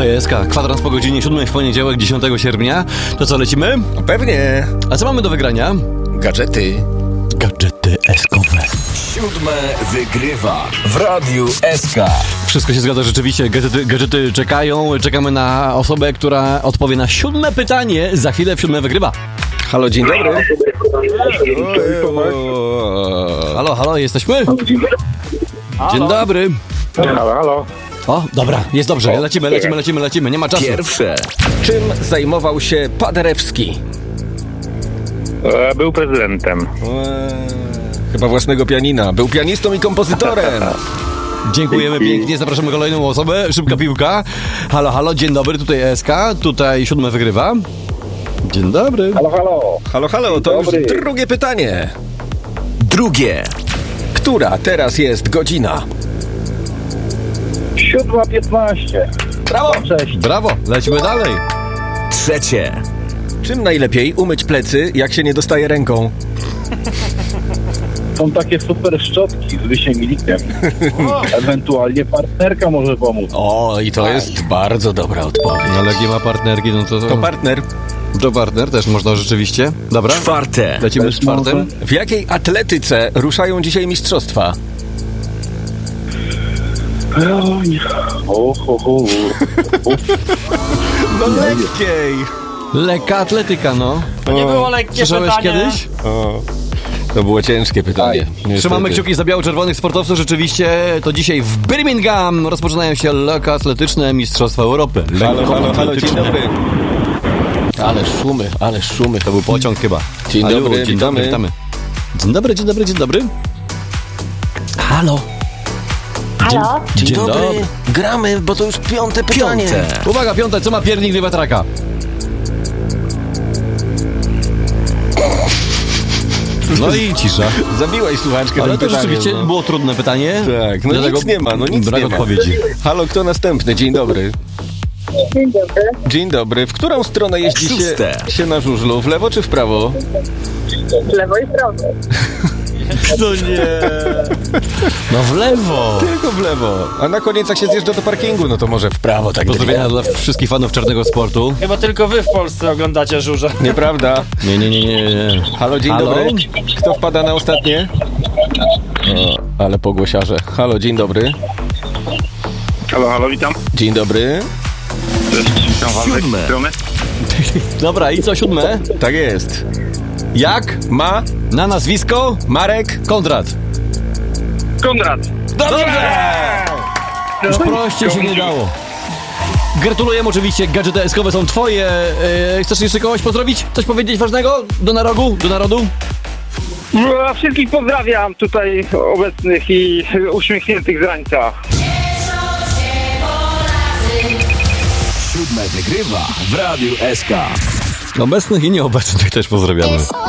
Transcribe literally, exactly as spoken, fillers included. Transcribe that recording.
Tutaj jest kwadrans po godzinie siódmej w poniedziałek, dziesiątego sierpnia. To co, lecimy? No pewnie. A co mamy do wygrania? Gadżety. Gadżety eskowe. Siódme wygrywa w Radiu S K. Wszystko się zgadza, rzeczywiście. Gadżety, gadżety czekają. Czekamy na osobę, która odpowie na siódme pytanie. Za chwilę w siódme wygrywa. Halo, dzień dobry. Halo, halo, jesteśmy? Dzień dobry. Halo, halo. O, dobra, jest dobrze. Lecimy, lecimy, lecimy, lecimy. Nie ma czasu. Pierwsze. Czym zajmował się Paderewski? E, był prezydentem. Eee, chyba własnego pianina. Był pianistą i kompozytorem. Dziękujemy pięknie, zapraszamy kolejną osobę. Szybka piłka. Halo, halo, dzień dobry, tutaj S K, tutaj siódme wygrywa. Dzień dobry. Halo, halo. Halo, halo, to już dobry. drugie pytanie. Drugie. Która teraz jest godzina? siódma piętnaście. Brawo! Cześć. Brawo, lecimy dalej. Trzecie. Czym najlepiej umyć plecy, jak się nie dostaje ręką? Są takie super szczotki z wysięgnikiem. Ewentualnie partnerka może pomóc. O, i to jest bardzo dobra odpowiedź. No, ale jak nie ma partnerki, no to... To partner. To partner też można rzeczywiście. Dobra, Czwarte. lecimy z czwartym. W jakiej atletyce ruszają dzisiaj mistrzostwa? Oj, o, ho, ho. No lekkiej. Lekka atletyka, no. To nie było lekkie Słyszałeś pytanie. kiedyś? O, to było ciężkie pytanie. Niestety. Trzymamy kciuki za biało-czerwonych sportowców. Rzeczywiście to dzisiaj w Birmingham rozpoczynają się lekkoatletyczne Mistrzostwa Europy. Halo, halo, halo, dzień dobry. Ale szumy, ale szumy. To był pociąg chyba. Dzień Halo, dobry, dzień witamy. dobry, witamy. Dzień dobry, dzień dobry, dzień dobry. Halo. Halo? Dzień, dzień dobry. Gramy, bo to już piąte pytanie. Piąte. Uwaga, piąte, co ma piernik do wiatraka? No i cisza. Zabiłeś słuchaczkę Ale tym to pytaniem, rzeczywiście no. było trudne pytanie. Tak, no Dlatego nic nie ma, no nic brak nie ma. odpowiedzi. Halo, kto następny? Dzień dobry. Dzień dobry. Dzień dobry. W którą stronę jeździ się, Szóste. się na żużlu? W lewo czy w prawo? W lewo i w prawo. No nie. No w lewo. Tylko w lewo. A na koniec jak się zjeżdża do parkingu, no to może w prawo, tak Pozdrowienia dla wszystkich fanów czarnego sportu. Chyba tylko wy w Polsce oglądacie żurze. Nieprawda. Nie, nie, nie, nie, nie. Halo, dzień Halo? dobry. Kto wpada na ostatnie? O, ale pogłosiarze. Halo, dzień dobry. Halo, halo, witam. Dzień dobry. Cześć, witam was. Siódme. Strony. Dobra, i co siódme? Tak jest. Jak? Ma, Na nazwisko? Marek. Konrad. Konrad. Już prościej się nie dało. Gratulujemy oczywiście, gadżety eskowe są twoje. E, chcesz jeszcze kogoś pozdrowić? Coś powiedzieć ważnego? Do narodu? Do narodu? No, wszystkich pozdrawiam tutaj obecnych i uśmiechniętych z rańca. Siódme wygrywa w Radiu S K. Obecnych i nieobecnych też pozdrawiamy.